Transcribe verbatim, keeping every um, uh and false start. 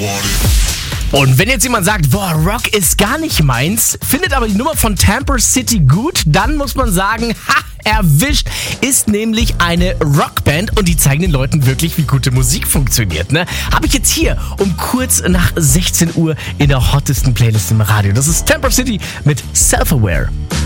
Und wenn jetzt jemand sagt, boah, Rock ist gar nicht meins, findet aber die Nummer von Tamper City gut, dann muss man sagen, ha, erwischt, ist nämlich eine Rockband und die zeigen den Leuten wirklich, wie gute Musik funktioniert. Ne? Habe ich jetzt hier um kurz nach sechzehn Uhr in der hottesten Playlist im Radio. Das ist Tamper City mit Self-Aware.